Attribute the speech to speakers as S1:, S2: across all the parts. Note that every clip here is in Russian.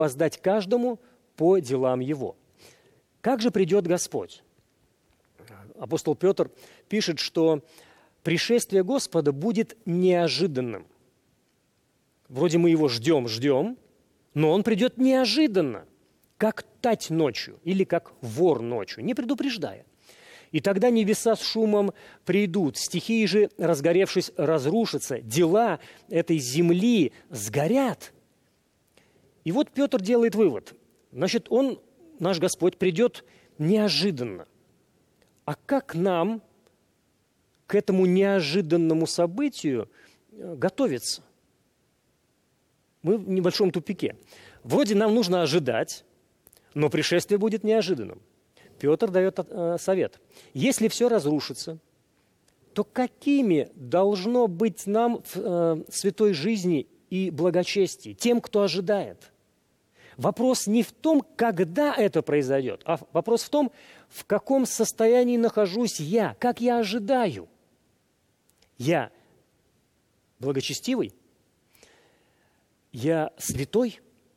S1: воздать каждому по делам его. Как же придет Господь? Апостол Петр пишет, что пришествие Господа будет неожиданным. Вроде мы его ждем, но он придет неожиданно, как тать ночью или как вор ночью, не предупреждая. И тогда небеса с шумом придут, стихии же, разгоревшись, разрушатся, дела этой земли сгорят. И вот Петр делает вывод. Значит, наш Господь, придет неожиданно. А как нам к этому неожиданному событию готовиться? Мы в небольшом тупике. Вроде нам нужно ожидать, но пришествие будет неожиданным. Петр дает совет. Если все разрушится, то какими должно быть нам в святой жизни и благочестии, тем, кто ожидает? Вопрос не в том, когда это произойдет, а вопрос в том, в каком состоянии нахожусь я, как я ожидаю. Я благочестивый? Я святой?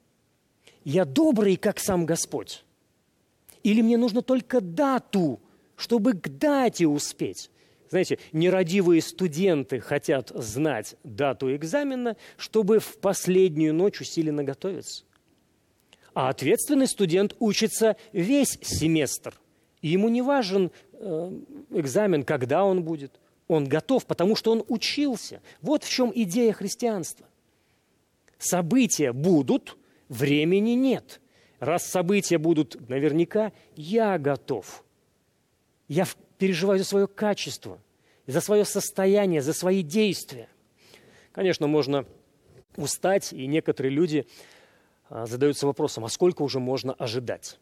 S1: Я добрый, как сам Господь? Или мне нужно только дату, чтобы к дате успеть? Знаете, нерадивые студенты хотят знать дату экзамена, чтобы в последнюю ночь усиленно готовиться. А ответственный студент учится весь семестр. И ему не важен экзамен, когда он будет. Он готов, потому что он учился. Вот в чем идея христианства. События будут, времени нет. Раз события будут наверняка, я готов. Я переживаю за свое качество, за свое состояние, за свои действия. Конечно, можно устать, и некоторые люди задаются вопросом, а сколько уже можно ожидать?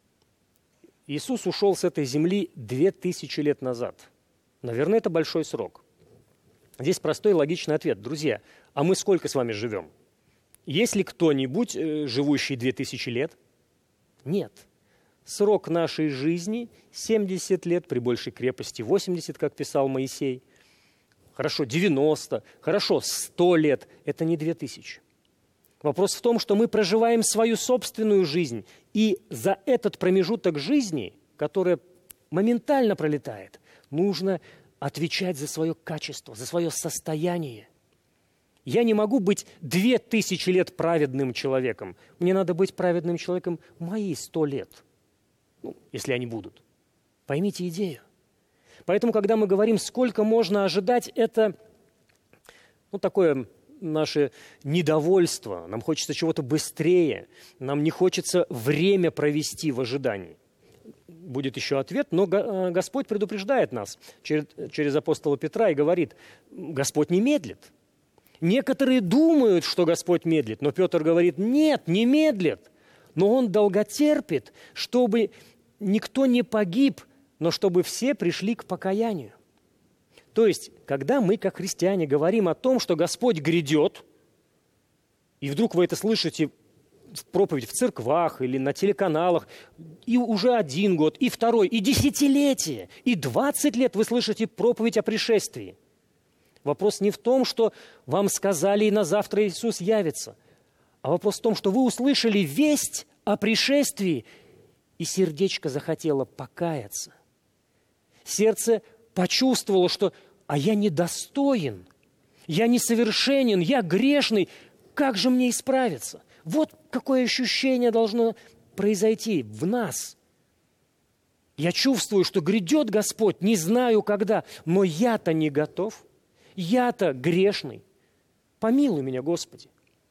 S1: Иисус ушел с этой земли 2000 лет назад. Наверное, это большой срок. Здесь простой логичный ответ. Друзья, а мы сколько с вами живем? Есть ли кто-нибудь, живущий 2000 лет? Нет. Срок нашей жизни 70 лет, при большей крепости 80, как писал Моисей. Хорошо, 90, хорошо, 100 лет. Это не 2000. Вопрос в том, что мы проживаем свою собственную жизнь, и за этот промежуток жизни, который моментально пролетает, нужно отвечать за свое качество, за свое состояние. Я не могу быть 2000 лет праведным человеком. Мне надо быть праведным человеком мои 100 лет. Если они будут. Поймите идею. Поэтому, когда мы говорим, сколько можно ожидать, это такое наше недовольство. Нам хочется чего-то быстрее. Нам не хочется время провести в ожидании. Будет еще ответ, но Господь предупреждает нас через апостола Петра и говорит, Господь не медлит. Некоторые думают, что Господь медлит, но Петр говорит, нет, не медлит, но Он долготерпит, чтобы никто не погиб, но чтобы все пришли к покаянию. То есть, когда мы, как христиане, говорим о том, что Господь грядет, и вдруг вы это слышите в проповедь в церквах или на телеканалах, и уже 1 год, и 2, и десятилетие, и 20 лет вы слышите проповедь о пришествии. Вопрос не в том, что вам сказали, и на завтра Иисус явится, а вопрос в том, что вы услышали весть о пришествии, и сердечко захотело покаяться. Сердце почувствовало, что «а я недостоин, я несовершенен, я грешный, как же мне исправиться?» Вот какое ощущение должно произойти в нас. Я чувствую, что грядет Господь, не знаю когда, но я-то не готов. Я-то грешный. Помилуй меня, Господи.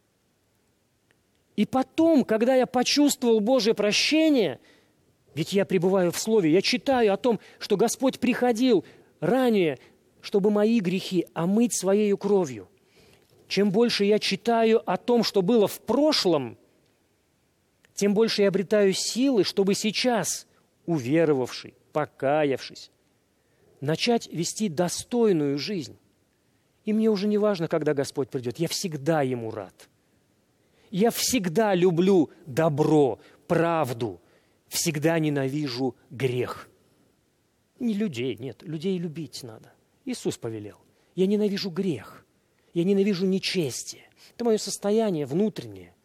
S1: И потом, когда я почувствовал Божье прощение, ведь я пребываю в Слове, я читаю о том, что Господь приходил ранее, чтобы мои грехи омыть Своею кровью. Чем больше я читаю о том, что было в прошлом, тем больше я обретаю силы, чтобы сейчас, уверовавший, покаявшись, начать вести достойную жизнь. И мне уже не важно, когда Господь придет. Я всегда Ему рад. Я всегда люблю добро, правду. Всегда ненавижу грех. Не людей, нет. Людей любить надо. Иисус повелел. Я ненавижу грех. Я ненавижу нечестие. Это мое состояние внутреннее.